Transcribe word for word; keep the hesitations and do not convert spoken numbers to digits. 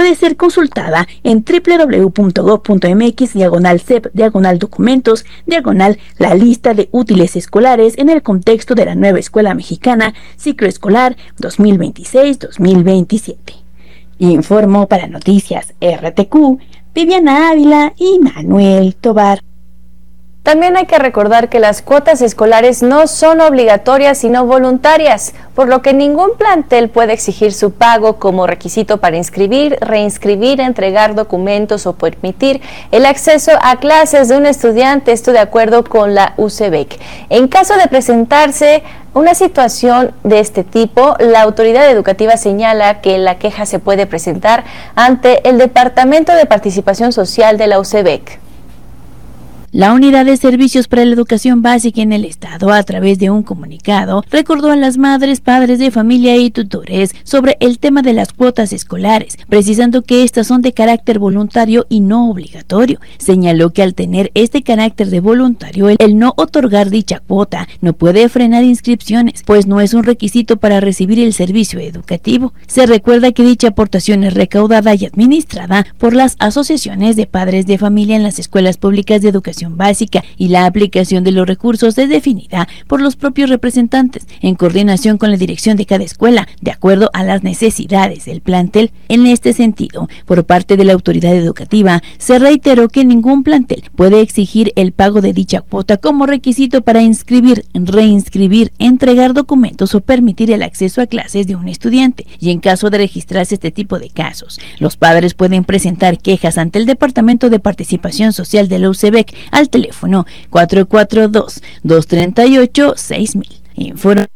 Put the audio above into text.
puede ser consultada en doble u doble u doble u punto gob punto mx diagonal cep diagonal documentos diagonal la lista de útiles escolares en el contexto de la nueva escuela mexicana ciclo escolar dos mil veintiséis dos mil veintisiete. Informó para Noticias R T Q Viviana Ávila y Manuel Tobar. También hay que recordar que las cuotas escolares no son obligatorias sino voluntarias, por lo que ningún plantel puede exigir su pago como requisito para inscribir, reinscribir, entregar documentos o permitir el acceso a clases de un estudiante, esto de acuerdo con la U C B E C. En caso de presentarse una situación de este tipo, la autoridad educativa señala que la queja se puede presentar ante el Departamento de Participación Social de la U C B E C. La Unidad de Servicios para la Educación Básica en el Estado, a través de un comunicado, recordó a las madres, padres de familia y tutores sobre el tema de las cuotas escolares, precisando que estas son de carácter voluntario y no obligatorio. Señaló que al tener este carácter de voluntario, el, el no otorgar dicha cuota no puede frenar inscripciones, pues no es un requisito para recibir el servicio educativo. Se recuerda que dicha aportación es recaudada y administrada por las asociaciones de padres de familia en las escuelas públicas de educación básica, y la aplicación de los recursos es definida por los propios representantes en coordinación con la dirección de cada escuela, de acuerdo a las necesidades del plantel. En este sentido, por parte de la autoridad educativa, se reiteró que ningún plantel puede exigir el pago de dicha cuota como requisito para inscribir, reinscribir, entregar documentos o permitir el acceso a clases de un estudiante, y en caso de registrarse este tipo de casos, los padres pueden presentar quejas ante el Departamento de Participación Social de la U C B E C al teléfono cuatro cuatro dos, dos tres ocho, seis mil. Informa